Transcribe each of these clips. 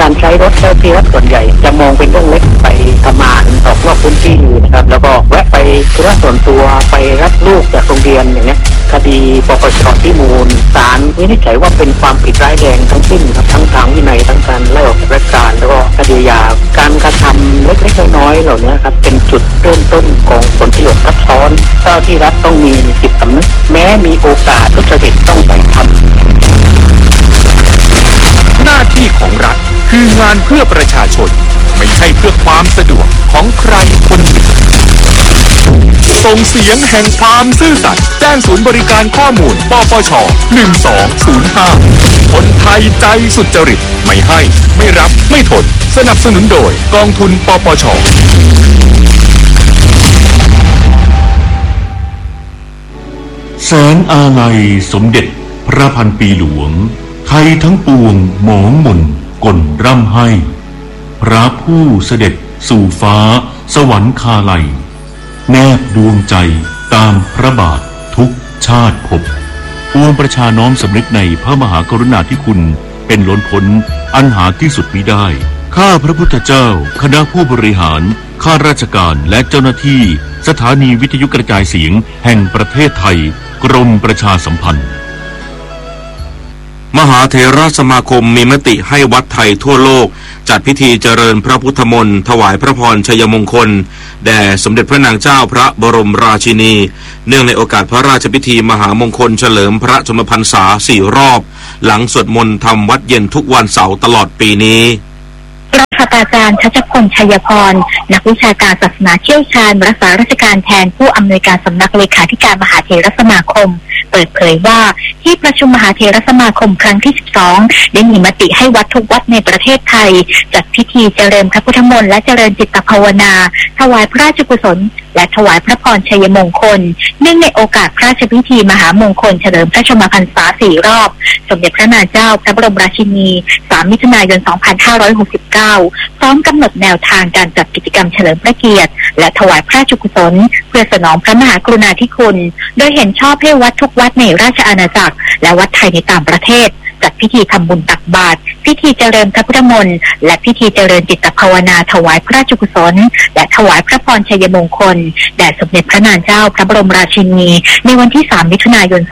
การใช้รถเจ้าที่รัฐส่วนใหญ่จะมองเป็นเรื่องเล็กไปทำงานออกนอกพื้นที่นะครับแล้วก็แวะไปธุระส่วนตัวไปรับลูกจากโรงเรียนอย่างเงี้ยคดีปปช.ที่มูลศาลวินิจฉัยว่าเป็นความผิดร้ายแรงทั้งสิ้นครับทั้งทางวินัยทั้งการไล่ออกจากราชการแล้วก็คดียาการกระทำเล็กๆน้อยๆเหล่านี้ครับเป็นจุดเริ่มต้นของผลประโยชน์ซับซ้อนเจ้าที่รัฐต้องมีจิตสำนึกแม้มีโอกาสทุจริตต้องไปทำหน้าที่ของรัฐคืองานเพื่อประชาชนไม่ใช่เพื่อความสะดวกของใครคนหนึ่งส่งเสียงแห่งความซื่อสัตย์แจ้งศูนย์บริการข้อมูลปปช. 1205คนไทยใจสุจริตไม่ให้ไม่รับไม่ทนสนับสนุนโดยกองทุนปปช. แสนอาลัยสมเด็จพระพันปีหลวงไทยทั้งปวงหมองมนกลร่ำให้พระผู้เสด็จสู่ฟ้าสวรรคาลัยแนบดวงใจตามพระบาททุกชาติภพปวงประชาน้อมสำนึกในพระมหากรุณาธิคุณเป็นล้นพ้นอันหาที่สุดมิได้ข้าพระพุทธเจ้าคณะผู้บริหารข้าราชการและเจ้าหน้าที่สถานีวิทยุกระจายเสียงแห่งประเทศไทยกรมประชาสัมพันธ์มหาเถรสมาคมมีมติให้วัดไทยทั่วโลกจัดพิธีเจริญพระพุทธมนต์ถวายพระพรชัยมงคลแด่สมเด็จพระนางเจ้าพระบรมราชินีเนื่องในโอกาสพระราชพิธีมหามงคลเฉลิมพระชนมพรรษา4 รอบหลังสวดมนต์ทำวัดเย็นทุกวันเสาร์ตลอดปีนี้รองศาสตราจารย์ชัชพลชัยพรนักวิชาการศาสนาเชี่ยวชาญรักษาราชการแทนผู้อำนวยการสำนักเลขาธิการมหาเถรสมาคมเปิดเผยว่าที่ประชุมมหาเถรสมาคมครั้งที่12ได้มีมติให้วัดทุกวัดในประเทศไทยจัดพิธีเจริญพระพุทธมนต์และเจริญจิตภาวนาถวายพระราชกุศลและถวายพระพรชัยมงคลเนื่องในโอกาสพระราชพิธีมหามงคลเฉลิมพระชนมพรรษา4 รอบสมเด็จพระนางเจ้าพระบรมราชินี3 มิถุนายน 2569พร้อมกำหนดแนวทางการจัดกิจกรรมเฉลิมพระเกียรติและถวายพระราชกุศลเพื่อสนองพระมหากรุณาธิคุณโดยเห็นชอบให้วัดทุกวัดในราชอาณาจักรและวัดไทยในต่างประเทศจัดพิธีทำบุญตักบาตรพิธีเจริญพระพุทธมนต์และพิธีเจริญจิตภาวนาถวายพระราชกุศลและถวายพระพรชัยมงคลแด่สมเด็จพระนางเจ้าพระบรมราชินีในวันที่3 มิถุนายน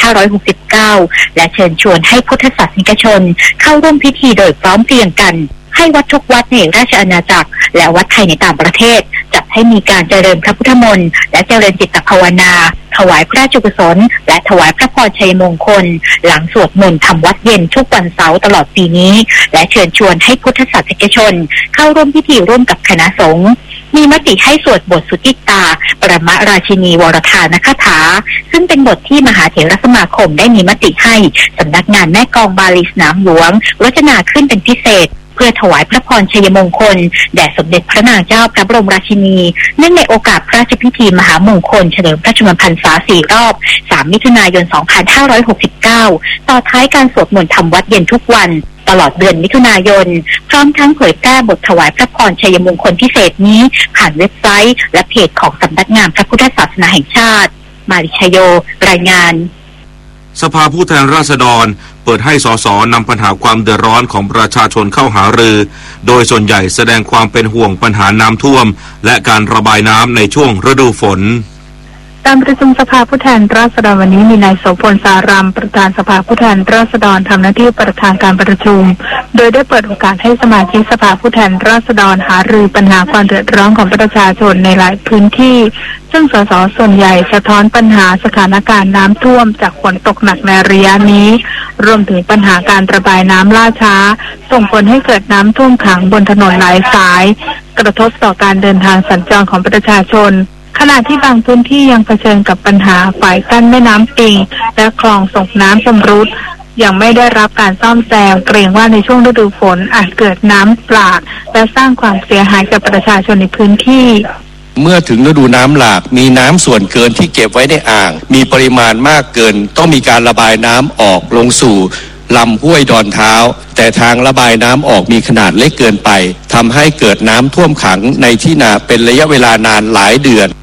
2569และเชิญชวนให้พุทธศาสนิกชนเข้าร่วมพิธีโดยพร้อมเพรียงกันให้วัดทุกวัดในราชอาณาจักรและวัดไทยในต่างประเทศจัดให้มีการเจริญพระพุทธมนต์และเจริญจิตภาวนาถวายพระราชกุศลและถวายพระพรชัยมงคลหลังสวดมนต์ทำวัดเย็นทุกวันเสาร์ตลอดปีนี้และเชิญชวนให้พุทธศาสนิกชนเข้าร่วมพิธีร่วมกับคณะสงฆ์มีมติให้สวดบทสุทธิตาปรมราชินีวรธานคถาซึ่งเป็นบทที่มหาเถรสมาคมได้มีมติให้สำนักงานแม่กลองบาลีสนามหลวงรจนาขึ้นเป็นพิเศษเพื่อถวายพระพรชัยมงคลแด่สมเด็จพระนางเจ้าพระบรมราชินีเนื่องในโอกาสพระราชพิธีมหามงคลเฉลิมพระชนมพรรษา4 รอบ3 มิถุนายน 2569ต่อท้ายการสวดมนต์ทำวัดเย็นทุกวันตลอดเดือนมิถุนายนพร้อมทั้งเผยแพร่บทถวายพระพรชัยมงคลพิเศษนี้ผ่านเว็บไซต์และเพจของสำนักงานพระพุทธศาสนาแห่งชาติมาริชโยรายงานสภาผู้แทนราษฎรเปิดให้สสนำปัญหาความเดือดร้อนของประชาชนเข้าหารือโดยส่วนใหญ่แสดงความเป็นห่วงปัญหาน้ำท่วมและการระบายน้ำในช่วงฤดูฝนการประชุมสภาผู้แทนราษฎรวันนี้มีนายโสพลสารามประธานสภาผู้แทนราษฎรทำหน้าที่ประธานการประชุมโดยได้เปิดโอกาสให้สมาชิกสภาผู้แทนราษฎรหารือปัญหาความเดือดร้อนของประชาชนในหลายพื้นที่ซึ่งสสส่วนใหญ่สะท้อนปัญหาสถานการณ์น้ำท่วมจากฝนตกหนักในระยะนี้รวมถึงปัญหาการระบายน้ำล่าช้าส่งผลให้เกิดน้ำท่วมขังบนถนนหลายสายกระทบต่อการเดินทางสัญจรของประชาชนขณะที่บางพื้นที่ยังเผชิญกับปัญหาฝ่ายกั้นแม่น้ำปิงและคลองส่งน้ำชำรุดยังไม่ได้รับการซ่อมแซมเกรงว่าในช่วงฤดูฝนอาจเกิดน้ำหลากและสร้างความเสียหายกับประชาชนในพื้นที่เมื่อถึงฤดูน้ำหลากมีน้ำส่วนเกินที่เก็บไว้ในอ่างมีปริมาณมากเกินต้องมีการระบายน้ำออกลงสู่ลำห้วยดอนเท้าแต่ทางระบายน้ำออกมีขนาดเล็กเกินไปทำให้เกิดน้ำท่วมขังในที่นาเป็นระยะเวลานานหลายเดือน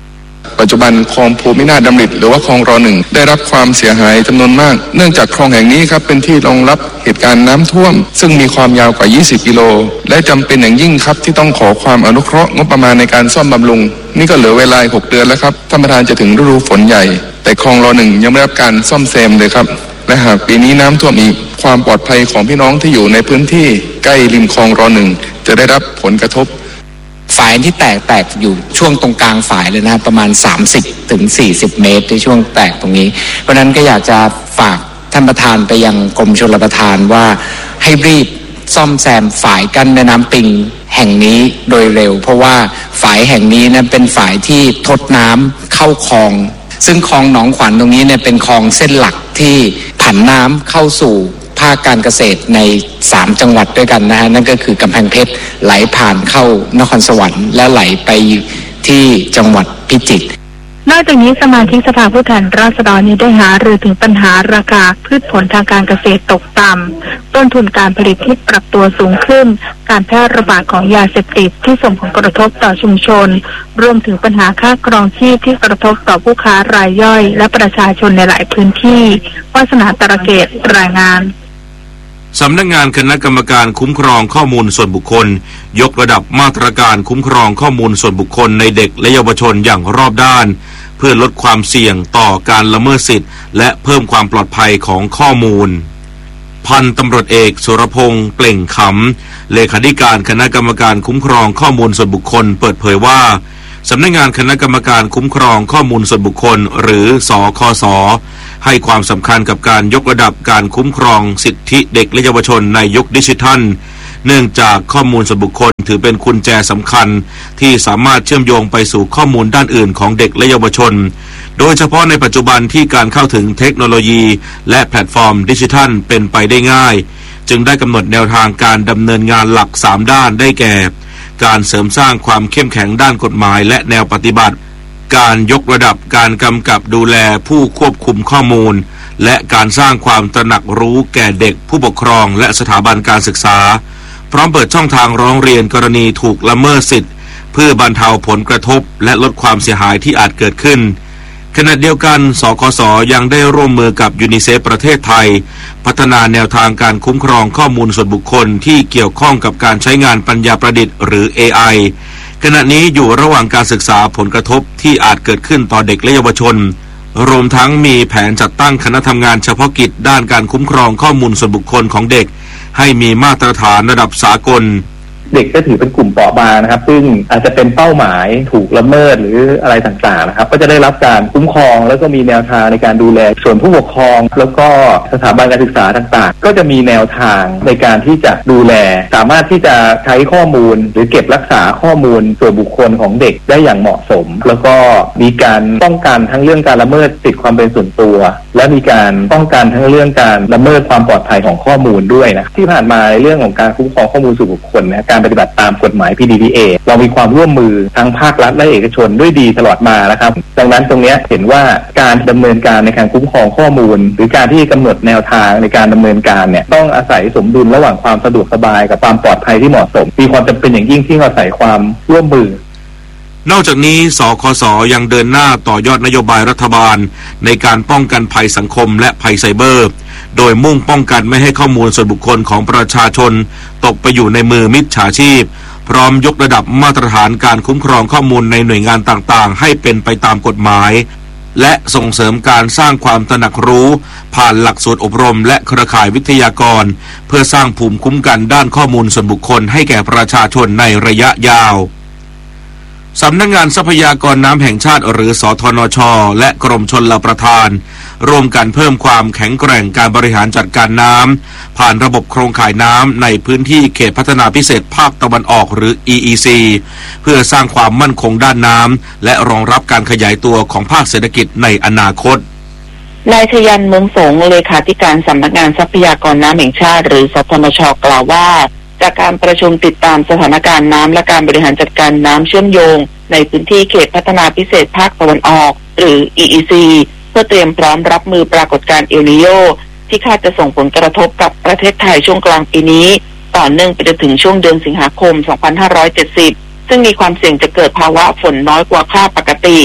ปัจจุบันคลองภูมินาถดำริหรือว่าคลองร.1 ได้รับความเสียหายจำนวนมากเนื่องจากคลองแห่งนี้ครับเป็นที่รองรับเหตุการณ์น้ำท่วมซึ่งมีความยาวกว่า20กิโลและจำเป็นอย่างยิ่งครับที่ต้องขอความอนุเคราะห์งบประมาณในการซ่อมบำรุงนี่ก็เหลือเวลา6เดือนแล้วครับท่านประธานจะถึงฤดูฝนใหญ่แต่คลองร.1 ยังไม่ได้รับการซ่อมแซมเลยครับและหากปีนี้น้ำท่วมอีกความปลอดภัยของพี่น้องที่อยู่ในพื้นที่ใกล้ริมคลองร.1 จะได้รับผลกระทบฝายที่แตกอยู่ช่วงตรงกลางฝายเลยนะครับประมาณ30ถึง40เมตรในช่วงแตกตรงนี้เพราะนั้นก็อยากจะฝากท่านประธานไปยังกรมชลประทานว่าให้รีบซ่อมแซมฝายกั้นแม่น้ำปิงแห่งนี้โดยเร็วเพราะว่าฝายแห่งนี้นะเป็นฝายที่ทดน้ำเข้าคลองซึ่งคลองหนองขวัญตรงนี้เนี่ยเป็นคลองเส้นหลักที่ผันน้ำเข้าสู่ภาคการเกษตรใน3จังหวัดด้วยกันนะฮะนั่นก็คือกำแพงเพชรไหลผ่านเข้านครสวรรค์และไหลไปที่จังหวัดพิจิตรนอกจากนี้สมาชิกสภาผู้แทนราษฎรนี้ได้หารือถึงปัญหาราคาพืชผลทางการเกษตรตกต่ำต้นทุนการผลิตที่ปรับตัวสูงขึ้นการแพร่ระบาดของยาเสพติดที่ส่งผลกระทบต่อชุมชนรวมถึงปัญหาค่าครองชีพที่กระทบต่อผู้ค้ารายย่อยและประชาชนในหลายพื้นที่วาสนาตระเกตรายงานสำนักงานคณะกรรมการคุ้มครองข้อมูลส่วนบุคคลยกระดับมาตรการคุ้มครองข้อมูลส่วนบุคคลในเด็กและเยาวชนอย่างรอบด้านเพื่อลดความเสี่ยงต่อการละเมิดสิทธิและเพิ่มความปลอดภัยของข้อมูลพันตำรวจเอกสุรพงษ์เปล่งขำเลขาธิการคณะกรรมการคุ้มครองข้อมูลส่วนบุคคลเปิดเผยว่าสำนักงานคณะกรรมการคุ้มครองข้อมูลส่วนบุคคลหรือสคส.ให้ความสำคัญกับการยกระดับการคุ้มครองสิทธิเด็กและเยาวชนในยุคดิจิทัลเนื่องจากข้อมูลส่วนบุคคลถือเป็นกุญแจสำคัญที่สามารถเชื่อมโยงไปสู่ข้อมูลด้านอื่นของเด็กและเยาวชนโดยเฉพาะในปัจจุบันที่การเข้าถึงเทคโนโลยีและแพลตฟอร์มดิจิทัลเป็นไปได้ง่ายจึงได้กำหนดแนวทางการดำเนินงานหลัก3ด้านได้แก่การเสริมสร้างความเข้มแข็งด้านกฎหมายและแนวปฏิบัติการยกระดับการกำกับดูแลผู้ควบคุมข้อมูลและการสร้างความตระหนักรู้แก่เด็กผู้ปกครองและสถาบันการศึกษาพร้อมเปิดช่องทางร้องเรียนกรณีถูกละเมิดสิทธิเพื่อบรรเทาผลกระทบและลดความเสียหายที่อาจเกิดขึ้นขณะเดียวกันสคส.ยังได้ร่วมมือกับยูนิเซฟประเทศไทยพัฒนาแนวทางการคุ้มครองข้อมูลส่วนบุคคลที่เกี่ยวข้องกับการใช้งานปัญญาประดิษฐ์หรือ AI ขณะนี้อยู่ระหว่างการศึกษาผลกระทบที่อาจเกิดขึ้นต่อเด็กและเยาวชนรวมทั้งมีแผนจัดตั้งคณะทำงานเฉพาะกิจด้านการคุ้มครองข้อมูลส่วนบุคคลของเด็กให้มีมาตรฐานระดับสากลเด็กก็ถือเป็นกลุ่มเปราะบางนะครับซึ่งอาจจะเป็นเป้าหมายถูกละเมิดหรืออะไรต่างๆนะครับก็จะได้รับการคุ้มครองแล้วก็มีแนวทางในการดูแลส่วนผู้ปกครองแล้วก็สถาบันการศึกษาต่างๆก็จะมีแนวทางในการที่จะดูแลสามารถที่จะใช้ข้อมูลหรือเก็บรักษาข้อมูลส่วนบุคคลของเด็กได้อย่างเหมาะสมแล้วก็มีการป้องกันทั้งเรื่องการละเมิดสิทธิความเป็นส่วนตัวและมีการป้องกันทั้งเรื่องการละเมิดความปลอดภัยของข้อมูลด้วยนะที่ผ่านมาในเรื่องของการคุ้มครองข้อมูลส่วนบุคคลนะการปฏิบัติตามกฎหมาย PDPA เรามีความร่วมมือทั้งภาครัฐและเอกชนด้วยดีตลอดมานะครับดังนั้นตรงนี้เห็นว่าการดำเนินการในการคุ้มครองข้อมูลหรือการที่กำหนดแนวทางในการดำเนินการเนี่ยต้องอาศัยสมดุลระหว่างความสะดวกสบายกับความปลอดภัยที่เหมาะสมมีความจำเป็นอย่างยิ่งที่อาศัยความร่วมมือนอกจากนี้สคส.ยังเดินหน้าต่อยอดนโยบายรัฐบาลในการป้องกันภัยสังคมและภัยไซเบอร์โดยมุ่งป้องกันไม่ให้ข้อมูลส่วนบุคคลของประชาชนตกไปอยู่ในมือมิจฉาชีพพร้อมยกระดับมาตรฐานการคุ้มครองข้อมูลในหน่วยงานต่างๆให้เป็นไปตามกฎหมายและส่งเสริมการสร้างความตระหนักรู้ผ่านหลักสูตรอบรมและเครือข่ายวิทยากรเพื่อสร้างภูมิคุ้มกันด้านข้อมูลส่วนบุคคลให้แก่ประชาชนในระยะยาวสำนักงานทรัพยากรน้ำแห่งชาติหรือสทนช.และกรมชลประทานร่วมกันเพิ่มความแข็งแกร่งการบริหารจัดการน้ำผ่านระบบโครงข่ายน้ำในพื้นที่เขตพัฒนาพิเศษภาคตะวันออกหรือ EEC เพื่อสร้างความมั่นคงด้านน้ำและรองรับการขยายตัวของภาคเศรษฐกิจในอนาคตนายชยันเมืองสงเลขาธิการสำนักงานทรัพยากรน้ำแห่งชาติหรือสทนช.กล่าวว่าจากการประชุมติดตามสถานการณ์น้ำและการบริหารจัดการน้ำเชื่อมโยงในพื้นที่เขตพัฒนาพิเศษภาคตะวันออกหรือ EEC เพื่อเตรียมพร้อมรับมือปรากฏการณ์เอลนีโญที่คาดจะส่งผลกระทบกับประเทศไทยช่วงกลางปีนี้ต่อเนื่องไปจนถึงช่วงเดือนสิงหาคม 2570 ซึ่งมีความเสี่ยงจะเกิดภาวะฝนน้อยกว่าค่าปกติ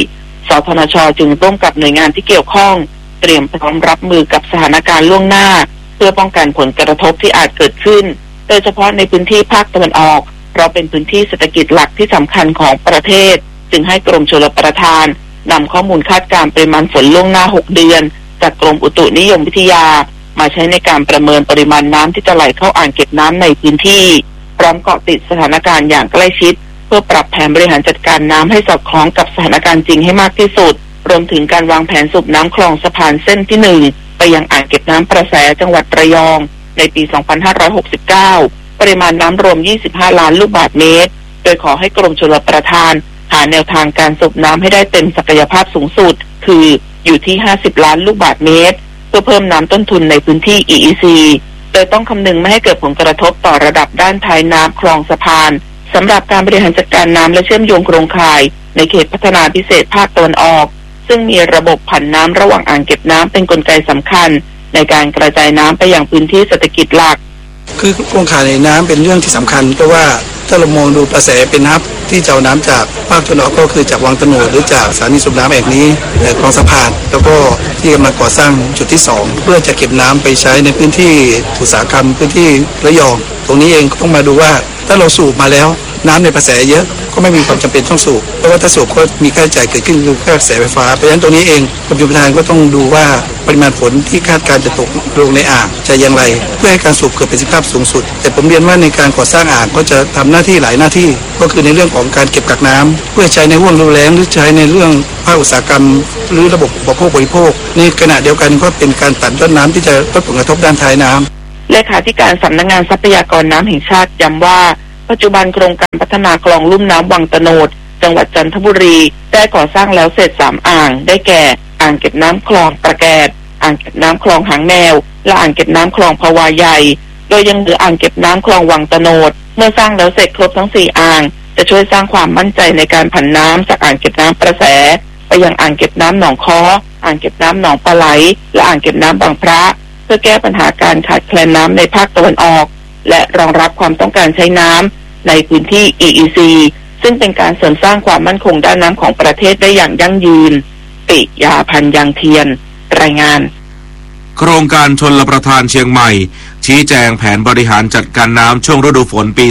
สทนช.จึงร่วมกับหน่วยงานที่เกี่ยวข้องเตรียมพร้อมรับมือกับสถานการณ์ล่วงหน้าเพื่อป้องกันผลกระทบที่อาจเกิดขึ้นโดยเฉพาะในพื้นที่ภาคตะวันออกเพราะเป็นพื้นที่เศรษฐกิจหลักที่สำคัญของประเทศจึงให้กรมชลประทานนำข้อมูลคาดการณ์ปริมาณฝนล่วงหน้า6เดือนจากกรมอุตุนิยมวิทยามาใช้ในการประเมินปริมาณน้ำที่จะไหลเข้าอ่างเก็บน้ำในพื้นที่พร้อมเกาะติดสถานการณ์อย่างใกล้ชิดเพื่อปรับแผนบริหารจัดการน้ำให้สอดคล้องกับสถานการณ์จริงให้มากที่สุดรวมถึงการวางแผนสูบน้ำคลองสะพานเส้นที่1ไปยังอ่างเก็บน้ำประแสจังหวัดระยองในปี 2569 ปริมาณน้ำรวม 25 ล้านลูกบาศก์เมตรโดยขอให้กรมชลประทานหาแนวทางการสูบน้ำให้ได้เต็มศักยภาพสูงสุดคืออยู่ที่ 50 ล้านลูกบาศก์เมตรเพื่อเพิ่มน้ำต้นทุนในพื้นที่ EEC โดยต้องคำนึงไม่ให้เกิดผลกระทบต่อระดับด้านท้ายน้ำคลองสะพานสำหรับการบริหารจัดการน้ำและเชื่อมโยงโครงข่ายในเขตพัฒนาพิเศษภาคตะวันออกซึ่งมีระบบผันน้ำระหว่างอ่างเก็บน้ำเป็นกลไกสำคัญในการกระจายน้ำไปยังพื้นที่เศรษฐกิจหลักคือโครงข่ายในน้ำเป็นเรื่องที่สำคัญเพราะว่าถ้าเรามองดูประแสเป็นน้ำที่จะเอาน้ำจากภาคตะวันออกก็คือจากวังตะโนดหรือจากสถานีสูบน้ำแห่งนี้คลองสะพานแล้วก็ที่กำลังก่อสร้างจุดที่2เพื่อจะเก็บน้ำไปใช้ในพื้นที่อุตสาหกรรมพื้นที่ระยองตรงนี้เองต้องมาดูว่าถ้าเราสูบมาแล้วน้ำในประแสเยอะก็ไม่มีความจำเป็นต้องสูบเพราะว่าถ้าสูบก็มีค่าใช้จ่ายเกิดขึ้นคือค่ากระแสไฟฟ้าเพราะฉะนั้นตรงนี้เองกรมชลประทานก็ต้องดูว่าปริมาณฝนที่คาดการจะตกลงในอ่างจะอย่างไรเพื่อให้การสูบเกิดประสิทธิภาพสูงสุดแต่ผมเรียนว่าในการก่อสร้างอ่างก็จะทำหน้าที่หลายหน้าที่ก็คือในเรื่องของการเก็บกักน้ำเพื่อใช้ในห่วงฤดูแล้งหรือใช้ในเรื่องภาคอุตสาหกรรมหรือระบบอุปโภคบริโภคในขณะเดียวกันก็เป็นการตัดยอดน้ำที่จะลดผลกระทบด้านท้ายน้ำเลขาธิการสำนักงานทรัพยากรน้ำแห่งชาติย้ำว่าปัจจุบันโครงการพัฒนาคลองลุ่มน้ำวังตะโนดจังหวัดจันทบุรีได้ก่อสร้างแล้วเสร็จ3อ่างได้แก่อ่างเก็บน้ำคลองประแกดอ่างเก็บน้ำคลองหางแมวและอ่างเก็บน้ำคลองภาวาใหญ่โดยยังเหลืออ่างเก็บน้ำคลองวังตะโนดเมื่อสร้างแล้วเสร็จครบทั้ง4อ่างจะช่วยสร้างความมั่นใจในการผันน้ำจากอ่างเก็บน้ำประแสไปยังอ่างเก็บน้ำหนองค้ออ่างเก็บน้ำหนองปลาไหลและอ่างเก็บน้ำบางพระเพื่อแก้ปัญหาการขาดแคลนน้ำในภาคตะวันออกและรองรับความต้องการใช้น้ำในพื้นที่ EEC ซึ่งเป็นการเสริมสร้างความมั่นคงด้านน้ำของประเทศได้อย่างยั่งยืนปิยาพันธ์ยังเทียนรายงานโครงการชลประทานเชียงใหม่ชี้แจงแผนบริหารจัดการน้ำช่วงฤดูฝนปี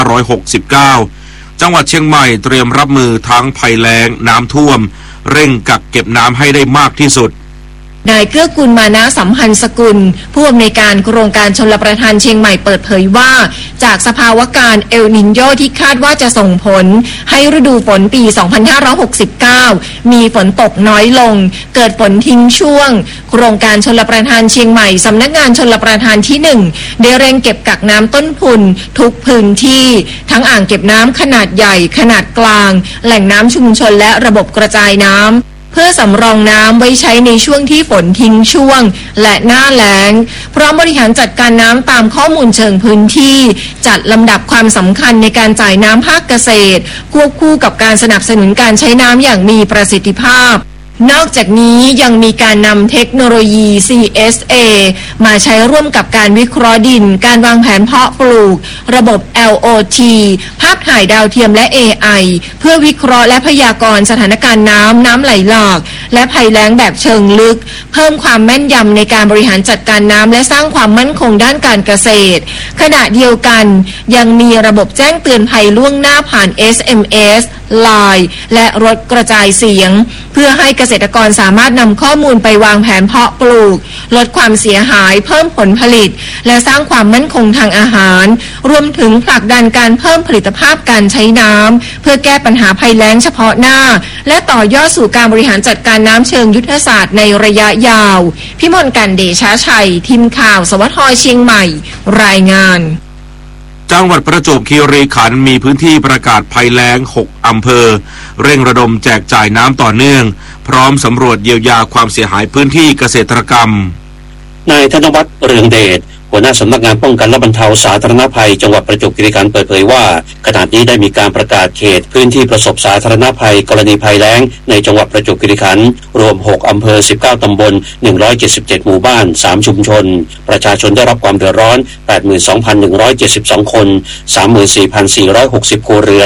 2569 จังหวัดเชียงใหม่เตรียมรับมือทั้งภัยแล้งน้ำท่วมเร่งกักเก็บน้ำให้ได้มากที่สุดนายเกื้อกูลมานะสัมพันธ์สกุลผู้อำนวยการโครงการชลประทานเชียงใหม่เปิดเผยว่าจากสภาวะการเอลนินโยที่คาดว่าจะส่งผลให้ฤดูฝนปี 2569 มีฝนตกน้อยลงเกิดฝนทิ้งช่วงโครงการชลประทานเชียงใหม่สำนักงานชลประทานที่1ได้เร่งเก็บกักน้ำต้นทุนทุกพื้นที่ทั้งอ่างเก็บน้ำขนาดใหญ่ขนาดกลางแหล่งน้ำชุมชนและระบบกระจายน้ำเพื่อสำรองน้ำไว้ใช้ในช่วงที่ฝนทิ้งช่วงและหน้าแล้งพร้อมบริหารจัดการน้ำตามข้อมูลเชิงพื้นที่จัดลำดับความสำคัญในการจ่ายน้ำภาคเกษตรควบคู่กับการสนับสนุนการใช้น้ำอย่างมีประสิทธิภาพนอกจากนี้ยังมีการนำเทคโนโลยี CSA มาใช้ร่วมกับการวิเคราะห์ดินการวางแผนเพาะปลูกระบบ LOT ภาพถ่ายดาวเทียมและ AI เพื่อวิเคราะห์และพยากรณ์สถานการณ์น้ำไหลหลากและภัยแล้งแบบเชิงลึกเพิ่มความแม่นยำในการบริหารจัดการน้ำและสร้างความมั่นคงด้านการเกษตรขณะเดียวกันยังมีระบบแจ้งเตือนภัยล่วงหน้าผ่าน SMS LINE และรถกระจายเสียงเพื่อให้เกษตรกรสามารถนำข้อมูลไปวางแผนเพาะปลูกลดความเสียหายเพิ่มผลผลิตและสร้างความมั่นคงทางอาหารรวมถึงผลักดันการเพิ่มผลิตภาพการใช้น้ำเพื่อแก้ปัญหาภัยแล้งเฉพาะหน้าและต่อยอดสู่การบริหารจัดการน้ำเชิงยุทธศาสตร์ในระยะยาวพิมลกันเดชาชัยทีมข่าวสวทเชียงใหม่รายงานจังหวัดประจวบคีรีขันธ์มีพื้นที่ประกาศภัยแล้ง6อำเภอเร่งระดมแจกจ่ายน้ำต่อเนื่องพร้อมสำรวจเยียวยาความเสียหายพื้นที่เกษตรกรรมนายธนวัฒน์เรืองเดชหัวหน้าสำนักงานป้องกันและบรรเทาสาธารณภัยจังหวัดประจวบคีรีขันธ์เปิดเผยว่าขณะนี้ได้มีการประกาศเขตพื้นที่ประสบสาธารณภัยกรณีภัยแล้งในจังหวัดประจวบคีรีขันธ์รวม6อำเภอ19ตำบล177หมู่บ้าน3ชุมชนประชาชนได้รับความเดือดร้อน 82,172 คน 34,460 ครัวเรือน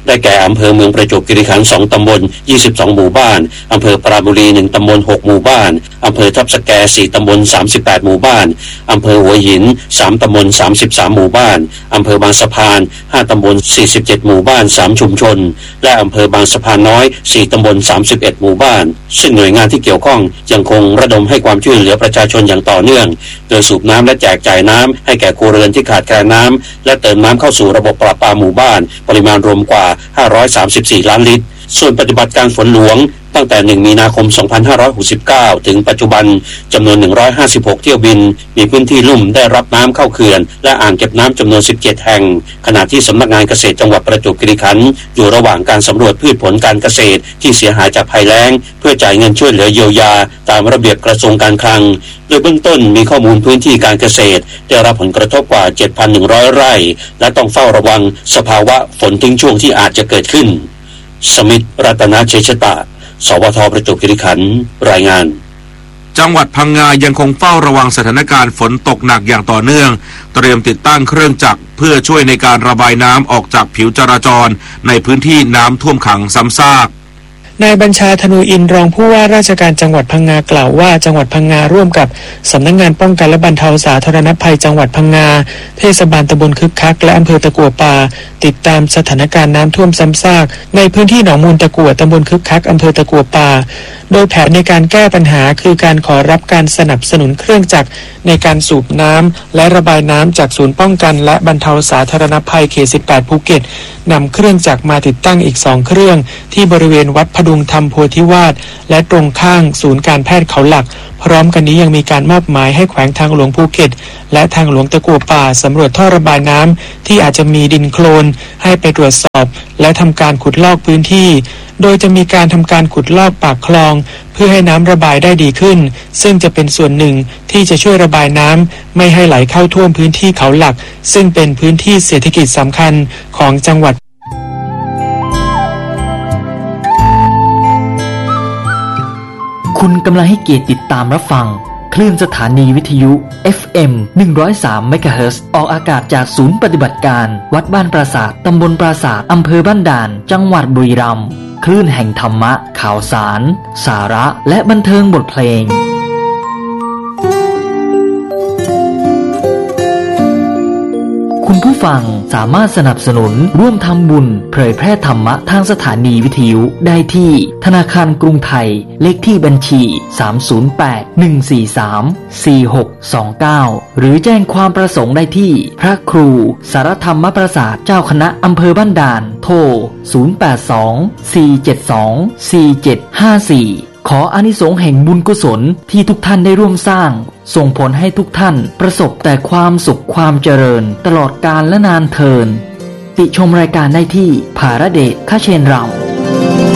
ได้แก่อำเภอเมืองประจวบคีรีขันธ์2ตำบล22หมู่บ้านอำเภอปราณบุรี1ตำบล6หมู่บ้านอำเภอทับสแก4ตำบล38หมู่บ้านอำเภอหัวหิน3ตำบล33หมู่บ้านอำเภอบางสะพาน5ตำบล47หมู่บ้าน3ชุมชนและอำเภอบางสะพานน้อย4ตำบล31หมู่บ้านซึ่งหน่วยงานที่เกี่ยวข้องยังคงระดมให้ความช่วยเหลือประชาชนอย่างต่อเนื่องโดยสูบน้ำและแจกจ่ายน้ำให้แก่ครัวเรือนที่ขาดแคลนน้ำและเติมน้ำเข้าสู่ระบบประปาหมู่บ้านปริมาณรวมกว่า534ล้านลิตรส่วนปฏิบัติการฝนหลวงตั้งแต่1มีนาคม2569ถึงปัจจุบันจำนวน156เที่ยวบินมีพื้นที่ลุ่มได้รับน้ำเข้าเขื่อนและอ่างเก็บน้ำจำนวน17แห่งขณะที่สำนักงานเกษตรจังหวัดประจวบคีรีขันธ์อยู่ระหว่างการสำรวจพืชผลการเกษตรที่เสียหายจากภัยแล้งเพื่อจ่ายเงินช่วยเหลือเยียวยาตามระเบียบกระทรวงการคลังโดยเบื้องต้นมีข้อมูลพื้นที่การเกษตรได้รับผลกระทบกว่า 7,100 ไร่และต้องเฝ้าระวังสภาวะฝนทิ้งช่วงที่อาจจะเกิดขึ้นสมิทธิ์รัตนเชษตะสวทประจวบคีรีขันธ์รายงานจังหวัดพังงายังคงเฝ้าระวังสถานการณ์ฝนตกหนักอย่างต่อเนื่องเตรียมติดตั้งเครื่องจักรเพื่อช่วยในการระบายน้ำออกจากผิวจราจรในพื้นที่น้ำท่วมขังซ้ำซากนายบัญชาธนูอินรองผู้ว่าราชการจังหวัดพังงากล่าวว่าจังหวัดพังงาร่วมกับสำนักงานป้องกันและบรรเทาสาธารณภัยจังหวัดพังงาเทศบาลตำบลคึกคักและอำเภอตะกั่วป่าติดตามสถานการณ์น้ำท่วมซ้ำซากในพื้นที่หนองมูลตะกั่วตำบลคึกคักอำเภอตะกั่วป่าโดยแผนในการแก้ปัญหาคือการขอรับการสนับสนุนเครื่องจักรในการสูบน้ำและระบายน้ำจากศูนย์ป้องกันและบรรเทาสาธารณภัยเขต18ภูเก็ตนำเครื่องจักรมาติดตั้งอีก2เครื่องที่บริเวณวัดพดุงธรรมโพธิวาสและตรงข้างศูนย์การแพทย์เขาหลักพร้อมกันนี้ยังมีการมอบหมายให้แขวงทางหลวงภูเก็ตและทางหลวงตะกั่วป่าสำรวจท่อระบายน้ำที่อาจจะมีดินโคลนให้ไปตรวจสอบและทำการขุดลอกพื้นที่โดยจะมีการทำการขุดลอกปากคลองเพื่อให้น้ำระบายได้ดีขึ้นซึ่งจะเป็นส่วนหนึ่งที่จะช่วยระบายน้ำไม่ให้ไหลเข้าท่วมพื้นที่เขาหลักซึ่งเป็นพื้นที่เศรษฐกิจสำคัญของจังหวัดคุณกำลังให้เกียรติติดตามรับฟังคลื่นสถานีวิทยุ FM 103 MHz ออกอากาศจากศูนย์ปฏิบัติการวัดบ้านปราสาทตำบลปราสาทอำเภอบ้านด่านจังหวัดบุรีรัมย์คลื่นแห่งธรรมะข่าวสารสาระและบันเทิงบทเพลงคุณผู้ฟังสามารถสนับสนุนร่วมทำบุญเผยแพร่ธรรมะทางสถานีวิทยุได้ที่ธนาคารกรุงไทยเลขที่บัญชี308-143-4629หรือแจ้งความประสงค์ได้ที่พระครูสารธรรมประสาทเจ้าคณะอำเภอบ้านด่านโทร082-472-4754ขออานิสงส์แห่งบุญกุศลที่ทุกท่านได้ร่วมสร้างส่งผลให้ทุกท่านประสบแต่ความสุขความเจริญตลอดกาลและนานเทอญติชมรายการได้ที่ภารเดช คเชนเรา